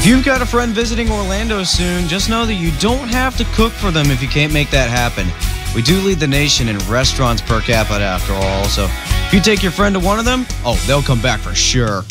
If you've got a friend visiting Orlando soon, just know that you don't have to cook for them if you can't make that happen. We do lead the nation in restaurants per capita after all, so if you take your friend to one of them, oh, they'll come back for sure.